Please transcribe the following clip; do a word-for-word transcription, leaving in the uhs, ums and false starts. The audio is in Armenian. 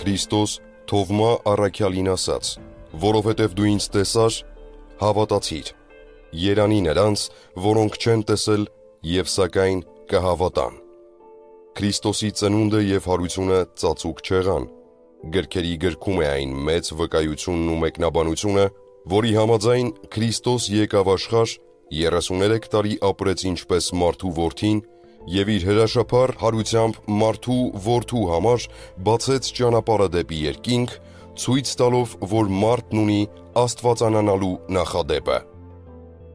Քրիստոս Թովմա առաքյալին ասաց. «Որովհետև դու ինձ տեսար, հավատացիր։ Երանի նրանց, որոնք չեն տեսել և սակայն կհավատան»։ Քրիստոսի ծնունդը և հարությունը ծածուկ չեղան։ Գրքերի գրքում է այն մեծ վկայությունն ու մեկնաբանությունը, որի համաձայն Քրիստոս եկավ աշխարհ, երեսուներեք տարի ապրեց ինչպես մարդու որդին և իր հրաշափառ հարությամբ մարդու որդու համար բացեց ճանապարհը դեպի երկինք, ցույց տալով, որ մարդն ունի աստվածանանալու նախադեպը։